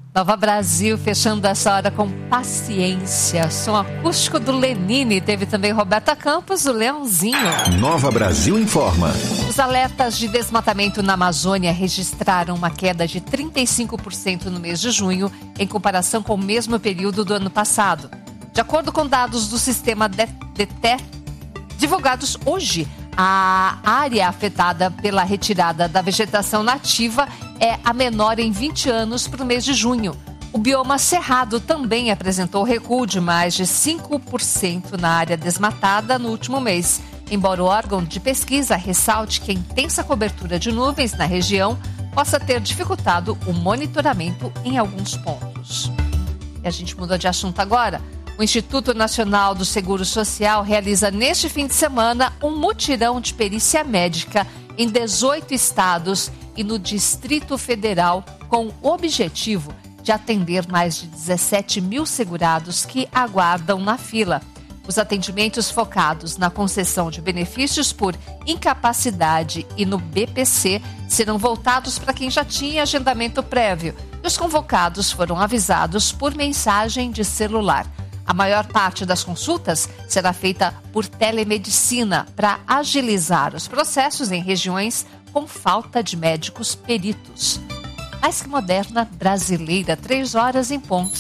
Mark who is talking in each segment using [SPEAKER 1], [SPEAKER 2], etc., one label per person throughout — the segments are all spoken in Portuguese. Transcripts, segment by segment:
[SPEAKER 1] Nova Brasil, fechando essa hora com Paciência. Som acústico do Lenine. Teve também Roberta Campos, o Leãozinho.
[SPEAKER 2] Nova Brasil informa.
[SPEAKER 1] Os alertas de desmatamento na Amazônia registraram uma queda de 35% no mês de junho, em comparação com o mesmo período do ano passado. De acordo com dados do sistema DETE, divulgados hoje, a área afetada pela retirada da vegetação nativa é a menor em 20 anos para o mês de junho. O bioma cerrado também apresentou recuo de mais de 5% na área desmatada no último mês, embora o órgão de pesquisa ressalte que a intensa cobertura de nuvens na região possa ter dificultado o monitoramento em alguns pontos. E a gente mudou de assunto agora. O Instituto Nacional do Seguro Social realiza neste fim de semana um mutirão de perícia médica em 18 estados e no Distrito Federal, com o objetivo de atender mais de 17 mil segurados que aguardam na fila. Os atendimentos focados na concessão de benefícios por incapacidade e no BPC serão voltados para quem já tinha agendamento prévio. E os convocados foram avisados por mensagem de celular. A maior parte das consultas será feita por telemedicina para agilizar os processos em regiões com falta de médicos peritos. Mais que moderna, brasileira, 3 horas em ponto.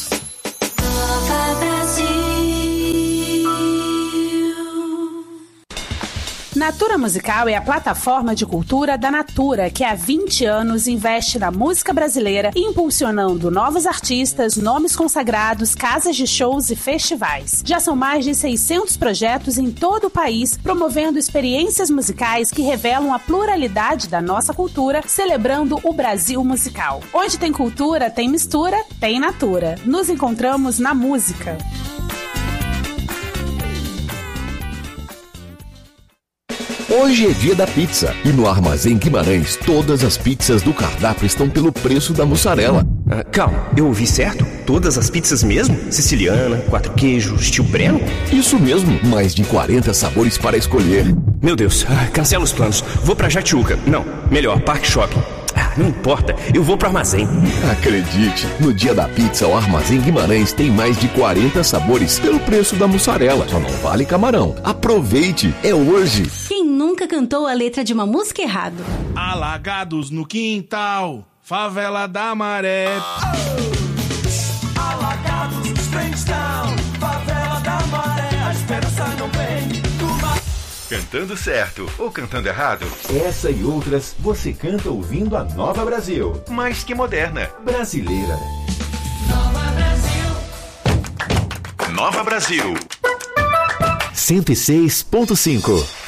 [SPEAKER 3] Natura Musical é a plataforma de cultura da Natura, que há 20 anos investe na música brasileira, impulsionando novos artistas, nomes consagrados, casas de shows e festivais. Já são mais de 600 projetos em todo o país, promovendo experiências musicais que revelam a pluralidade da nossa cultura, celebrando o Brasil musical. Onde tem cultura, tem mistura, tem Natura. Nos encontramos na música.
[SPEAKER 4] Hoje é dia da pizza e no Armazém Guimarães todas as pizzas do cardápio estão pelo preço da mussarela.
[SPEAKER 5] Calma, eu ouvi certo? Todas as pizzas mesmo? Siciliana, 4 queijos, tio Breno?
[SPEAKER 4] Isso mesmo, mais de 40 sabores para escolher.
[SPEAKER 5] Meu Deus, cancela os planos. Vou pra Jatiuca. Não, melhor, Parque Shopping. Não importa, eu vou pro Armazém.
[SPEAKER 4] Acredite, no dia da pizza o Armazém Guimarães tem mais de 40 sabores pelo preço da mussarela. Só não vale camarão. Aproveite, é hoje.
[SPEAKER 6] Quem nunca cantou a letra de uma música errado?
[SPEAKER 7] Alagados no quintal, favela da Maré.
[SPEAKER 8] Alagados no Town, favela da Maré. A esperança não vem do mar.
[SPEAKER 2] Cantando certo ou cantando errado?
[SPEAKER 9] Essa e outras você canta ouvindo a Nova Brasil.
[SPEAKER 2] Mais que moderna.
[SPEAKER 9] Brasileira.
[SPEAKER 8] Nova Brasil.
[SPEAKER 2] Nova Brasil.
[SPEAKER 9] 106.5